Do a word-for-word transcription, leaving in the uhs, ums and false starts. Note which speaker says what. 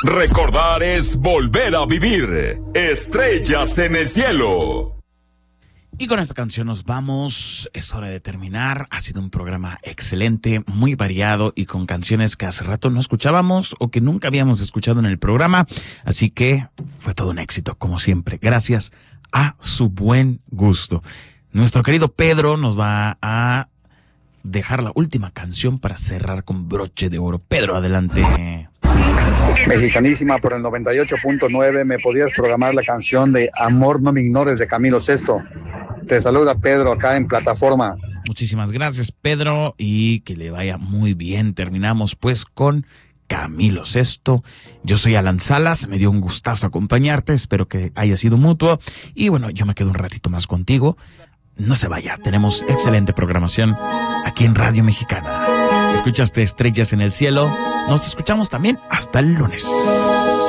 Speaker 1: Recordar es volver a vivir. Estrellas en el cielo.
Speaker 2: Y con esta canción nos vamos, es hora de terminar. Ha sido un programa excelente, muy variado y con canciones que hace rato no escuchábamos o que nunca habíamos escuchado en el programa. Así que fue todo un éxito, como siempre, gracias a su buen gusto. Nuestro querido Pedro nos va a dejar la última canción para cerrar con broche de oro. Pedro, adelante.
Speaker 3: Mexicanísima por el noventa y ocho punto nueve, ¿me podías programar la canción de Amor no me ignores de Camilo Sesto? Te saluda Pedro acá en plataforma.
Speaker 2: Muchísimas gracias, Pedro, y que le vaya muy bien. Terminamos pues con Camilo Sesto. Yo soy Alan Salas, me dio un gustazo acompañarte, espero que haya sido mutuo. Y bueno, yo me quedo un ratito más contigo. No se vaya, tenemos excelente programación aquí en Radio Mexicana. Escuchaste Estrellas en el Cielo. Nos escuchamos también hasta el lunes.